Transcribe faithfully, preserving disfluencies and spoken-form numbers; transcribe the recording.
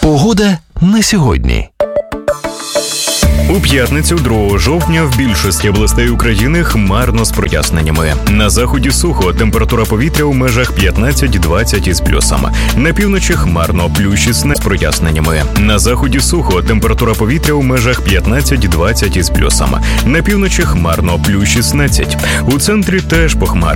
Погода на сьогодні. У п'ятницю, другого жовтня, в більшості областей України хмарно з проясненнями. На заході сухо, температура повітря у межах п'ятнадцять-двадцять із плюсом. На півночі хмарно, плюс шістнадцять з проясненнями. На заході сухо, температура повітря у межах п'ятнадцять-двадцять із плюсом. На півночі хмарно, плюс шістнадцять. У центрі теж похмарно.